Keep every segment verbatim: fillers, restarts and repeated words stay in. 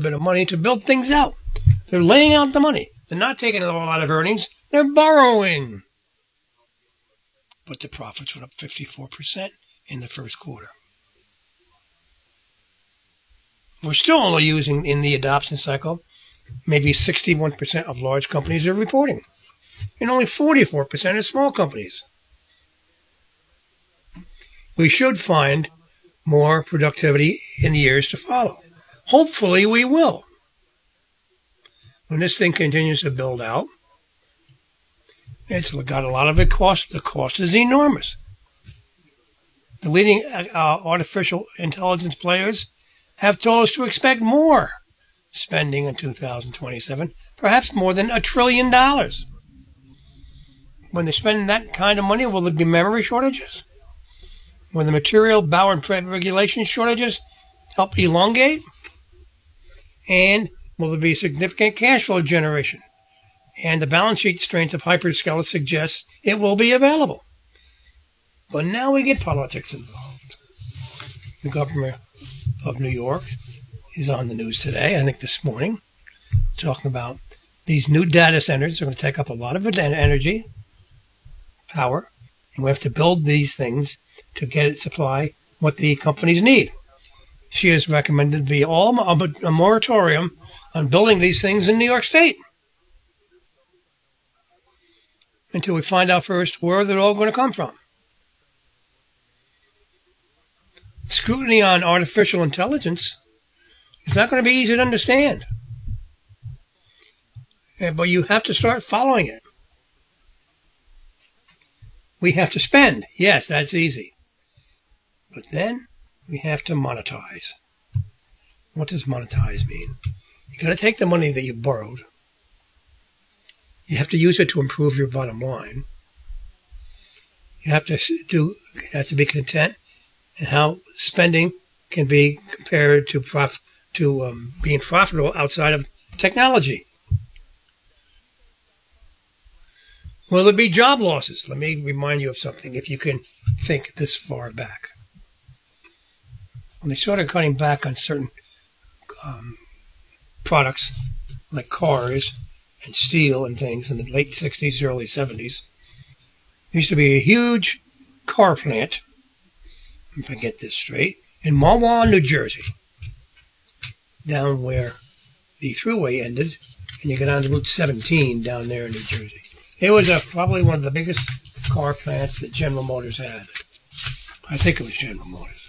bit of money to build things out. They're laying out the money. They're not taking a lot of earnings. They're borrowing. But the profits went up fifty-four percent in the first quarter. We're still only using, in the adoption cycle, maybe sixty-one percent of large companies are reporting, and only forty-four percent of small companies. We should find more productivity in the years to follow. Hopefully we will. When this thing continues to build out, it's got a lot of it cost. The cost is enormous. The leading uh, artificial intelligence players have told us to expect more spending in two thousand twenty-seven, perhaps more than a trillion dollars. When they spend that kind of money, will there be memory shortages? Will the material, power, and regulation shortages help elongate? And will there be significant cash flow generation? And the balance sheet strength of hyperscalers suggests it will be available. But now we get politics involved. The governor of New York is on the news today, I think this morning, talking about these new data centers are going to take up a lot of energy, power, and we have to build these things to get it supply what the companies need. She has recommended to be all a moratorium on building these things in New York State until we find out first where they're all going to come from. Scrutiny on artificial intelligence is not going to be easy to understand. But you have to start following it. We have to spend. Yes, that's easy. But then we have to monetize. What does monetize mean? You got to take the money that you borrowed. You have to use it to improve your bottom line. You have to do. You have to be content in how spending can be compared to prof, to um, being profitable outside of technology. Will there be job losses? Let me remind you of something, if you can think this far back. When they started cutting back on certain um, products, like cars and steel and things in the late sixties, early seventies, there used to be a huge car plant, if I get this straight, in Mahwah, New Jersey, down where the thruway ended, and you get on to Route seventeen down there in New Jersey. It was a, probably one of the biggest car plants that General Motors had. I think it was General Motors.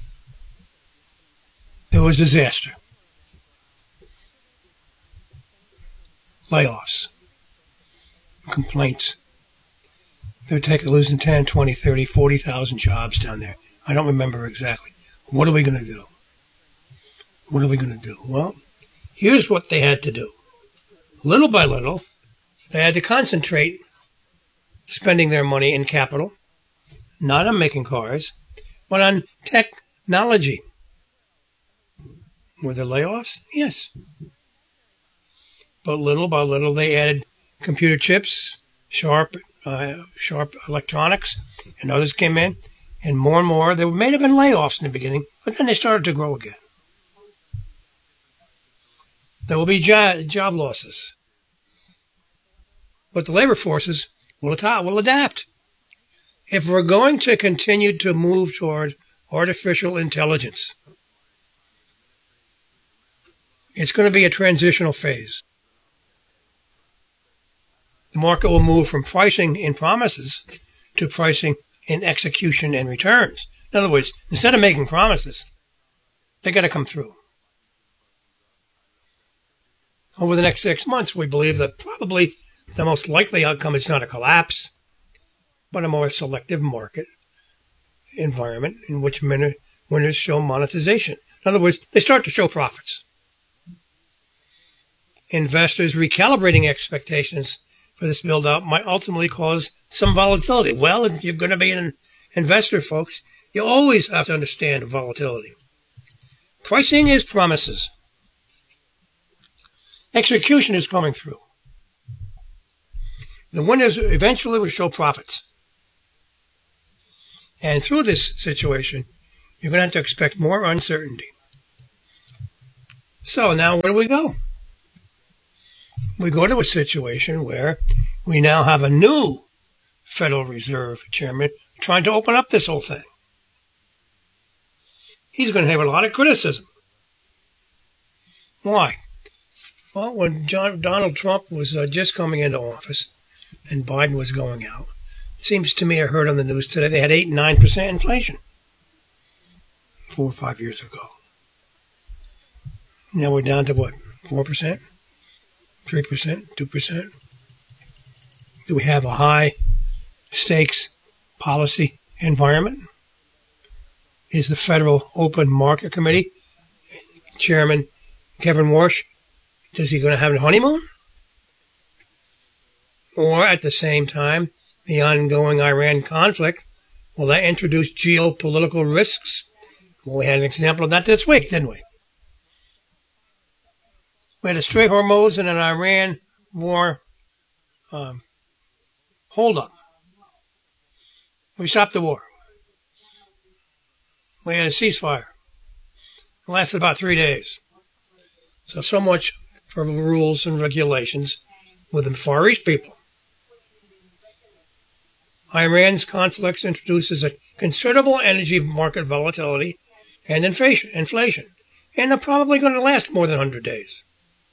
It was a disaster. Layoffs. Complaints. They're taking, losing ten, twenty, thirty, forty thousand jobs down there. I don't remember exactly. What are we going to do? What are we going to do? Well, here's what they had to do. Little by little, they had to concentrate spending their money in capital, not on making cars, but on technology. Were there layoffs? Yes. But little by little, they added computer chips, sharp, uh, sharp electronics, and others came in, and more and more. They may have been layoffs in the beginning, but then they started to grow again. There will be jo- job losses. But the labor forces will, at- will adapt. If we're going to continue to move toward artificial intelligence, it's going to be a transitional phase. The market will move from pricing in promises to pricing in execution and returns. In other words, instead of making promises, they got to come through. Over the next six months, we believe that probably the most likely outcome is not a collapse, but a more selective market environment in which winners show monetization. In other words, they start to show profits. Investors recalibrating expectations for this build-out might ultimately cause some volatility. Well, if you're going to be an investor, folks, you always have to understand volatility. Pricing is promises. Execution is coming through. The winners eventually will show profits. And through this situation, you're going to have to expect more uncertainty. So now where do we go? We go to a situation where we now have a new Federal Reserve chairman trying to open up this whole thing. He's going to have a lot of criticism. Why? Well, when John, Donald Trump was uh, just coming into office and Biden was going out, it seems to me I heard on the news today they had eight and nine percent inflation four or five years ago. Now we're down to what? four percent? three percent? two percent? Do we have a high stakes policy environment? Is the Federal Open Market Committee Chairman Kevin Warsh, is he going to have a honeymoon? Or at the same time, the ongoing Iran conflict, will that introduce geopolitical risks? Well, we had an example of that this week, didn't we? We had a Strait Hormuz and an Iran war um, hold-up. We stopped the war. We had a ceasefire. It lasted about three days. So, so much for rules and regulations with the Far East people. Iran's conflicts introduces a considerable energy market volatility and inflation, inflation, and they're probably going to last more than one hundred days.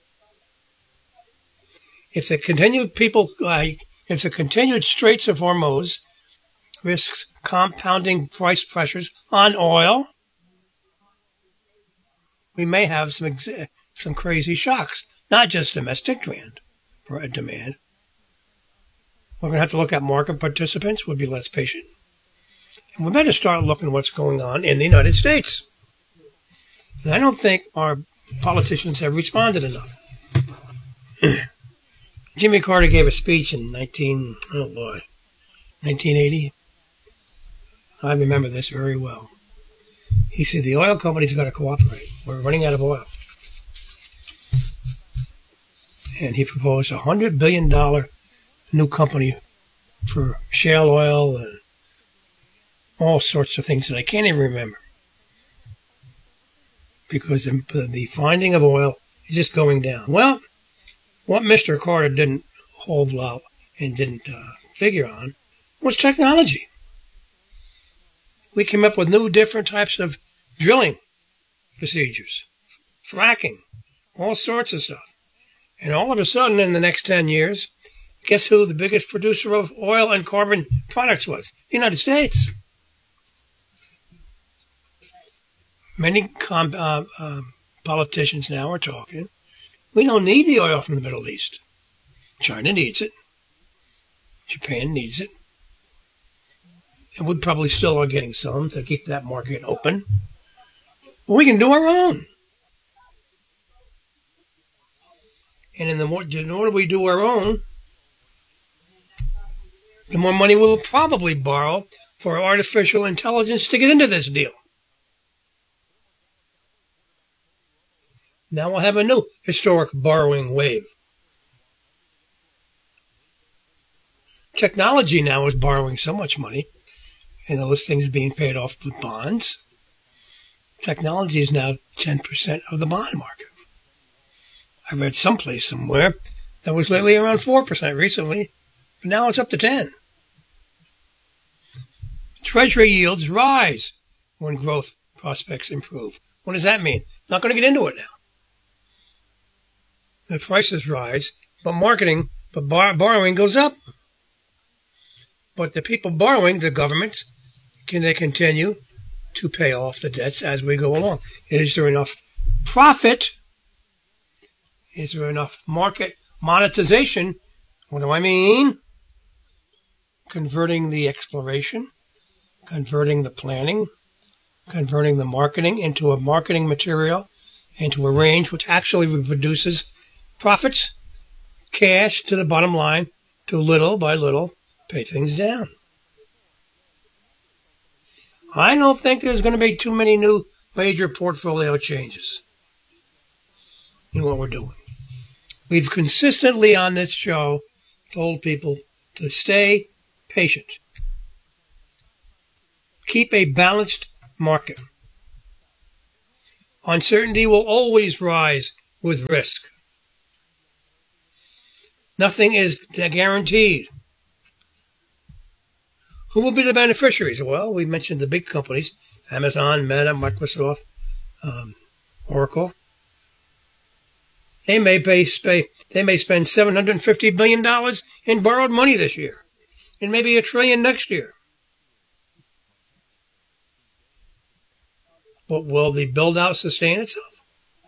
If the continued people, uh, if the continued Straits of Hormuz risks compounding price pressures on oil, we may have some ex- some crazy shocks, not just domestic demand, for a demand. We're going to have to look at market participants. We'll be less patient. And we better start looking at what's going on in the United States. And I don't think our politicians have responded enough. Jimmy Carter gave a speech in nineteen, oh boy, nineteen eighty. I remember this very well. He said, the oil companies got to cooperate. We're running out of oil. And he proposed a one hundred billion dollars new company for shale oil and all sorts of things that I can't even remember. Because the, the finding of oil is just going down. Well, what Mister Carter didn't hold out and didn't uh, figure on was technology. We came up with new, different types of drilling procedures, fracking, all sorts of stuff. And all of a sudden, in the next ten years, guess who the biggest producer of oil and carbon products was? The United States. Many com- uh, uh, politicians now are talking, we don't need the oil from the Middle East. China needs it. Japan needs it. And we probably still are getting some to keep that market open. But we can do our own. And in the more, the more we do our own, the more money we'll probably borrow for artificial intelligence to get into this deal. Now we'll have a new historic borrowing wave. Technology now is borrowing so much money, and those things being paid off with bonds. Technology is now ten percent of the bond market. I read someplace somewhere that was lately around four percent recently, but now it's up to ten. Treasury yields rise when growth prospects improve. What does that mean? Not going to get into it now. The prices rise, but marketing, but bar- borrowing goes up. But the people borrowing, the governments, can they continue to pay off the debts as we go along? Is there enough profit? Is there enough market monetization? What do I mean? Converting the exploration, converting the planning, converting the marketing into a marketing material, into a range which actually produces profits, cash to the bottom line, to little by little pay things down. I don't think there's going to be too many new major portfolio changes in what we're doing. We've consistently on this show told people to stay patient. Keep a balanced market. Uncertainty will always rise with risk. Nothing is guaranteed. Who will be the beneficiaries? Well, we mentioned the big companies, Amazon, Meta, Microsoft, um, Oracle. They may pay, pay, they may spend seven hundred fifty billion dollars in borrowed money this year, and maybe a trillion next year. But will the build-out sustain itself?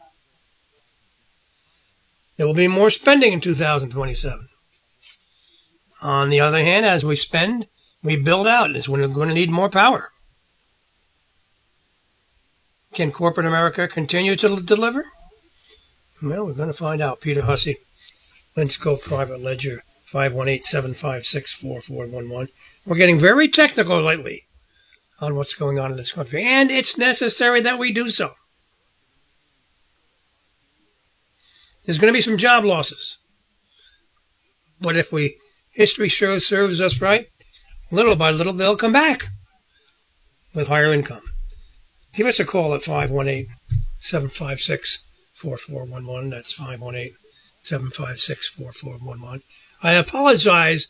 There will be more spending in two thousand twenty-seven. On the other hand, as we spend, we build out. It's when we're going to need more power. Can corporate America continue to deliver? Well, we're going to find out. Peter Hussey, Linsco Private Ledger, five one eight, seven five six, four four one one. We're getting very technical lately on what's going on in this country, and it's necessary that we do so. There's going to be some job losses. But if we, history shows, serves us right, little by little, they'll come back with higher income. Give us a call at five one eight, seven five six, four four one one. That's five one eight, seven five six, four four one one. I apologize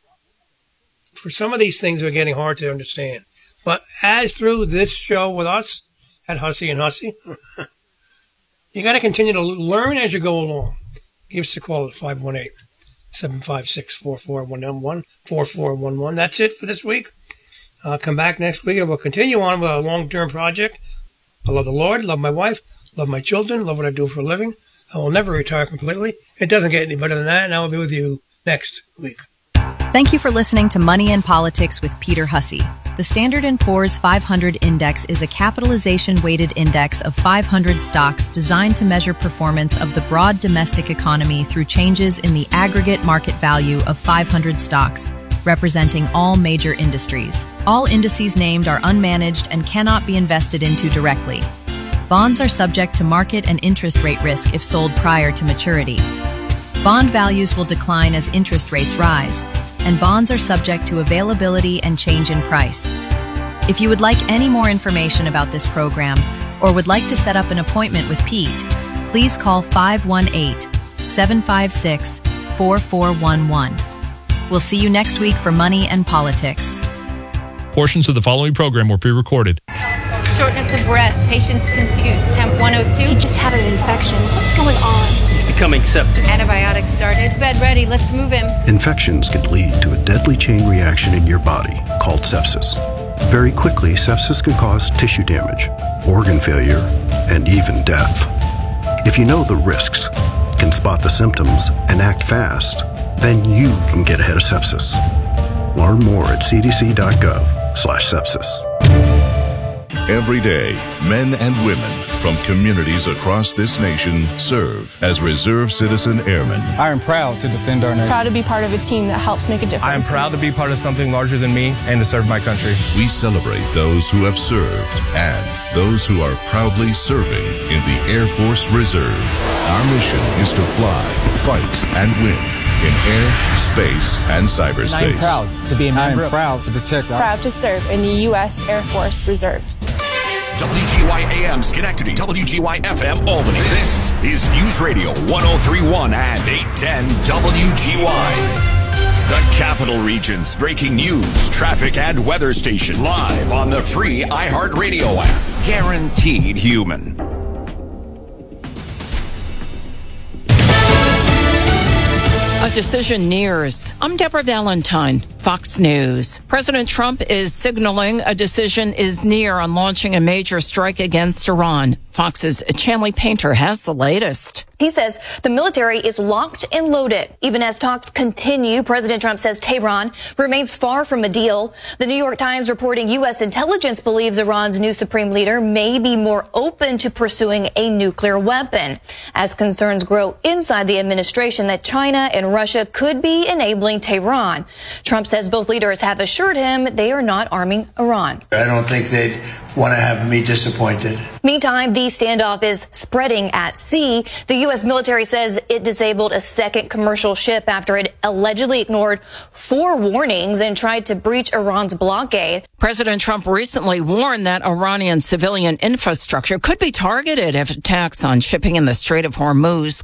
for some of these things are getting hard to understand. But as through this show with us at Hussey and Hussey, you got to continue to learn as you go along. Give us a call at five one eight, seven five six, four four one one, four four one one. That's it for this week. I'll come back next week and we'll continue on with a long-term project. I love the Lord, love my wife, love my children, love what I do for a living. I will never retire completely. It doesn't get any better than that, and I will be with you next week. Thank you for listening to Money and Politics with Peter Hussey. The Standard and Poor's five hundred Index is a capitalization-weighted index of five hundred stocks designed to measure performance of the broad domestic economy through changes in the aggregate market value of five hundred stocks, representing all major industries. All indices named are unmanaged and cannot be invested into directly. Bonds are subject to market and interest rate risk if sold prior to maturity. Bond values will decline as interest rates rise, and bonds are subject to availability and change in price. If you would like any more information about this program or would like to set up an appointment with Pete, please call five one eight, seven five six, four four one one. We'll see you next week for Money and Politics. Portions of the following program were pre-recorded. Shortness of breath, patients confused, temp one oh two. He just had an infection. What's going on? He's becoming septic. Antibiotics started. Bed ready, let's move him. Infections can lead to a deadly chain reaction in your body called sepsis. Very quickly, sepsis can cause tissue damage, organ failure, and even death. If you know the risks, can spot the symptoms, and act fast, then you can get ahead of sepsis. Learn more at c d c dot gov slash sepsis. Every day, men and women from communities across this nation serve as Reserve Citizen Airmen. I am proud to defend our nation. Proud to be part of a team that helps make a difference. I am proud to be part of something larger than me and to serve my country. We celebrate those who have served and those who are proudly serving in the Air Force Reserve. Our mission is to fly, fight, and win in air, space, and cyberspace. I am proud to be a member. I am proud to protect our... Proud to serve in the U S Air Force Reserve. W G Y A M Schenectady, W G Y F M Albany. This is News Radio one oh three point one and eight ten W G Y. The Capital Region's breaking news, traffic, and weather station live on the free iHeartRadio app. Guaranteed human. A decision nears. I'm Deborah Valentine, Fox News. President Trump is signaling a decision is near on launching a major strike against Iran. Fox's Chanley Painter has the latest. He says the military is locked and loaded. Even as talks continue, President Trump says Tehran remains far from a deal. The New York Times reporting U S intelligence believes Iran's new supreme leader may be more open to pursuing a nuclear weapon, as concerns grow inside the administration that China and Russia could be enabling Tehran. Trump says both leaders have assured him they are not arming Iran. I don't think they'd want to have me disappointed. Meantime, the standoff is spreading at sea. The U S military says it disabled a second commercial ship after it allegedly ignored four warnings and tried to breach Iran's blockade. President Trump recently warned that Iranian civilian infrastructure could be targeted if attacks on shipping in the Strait of Hormuz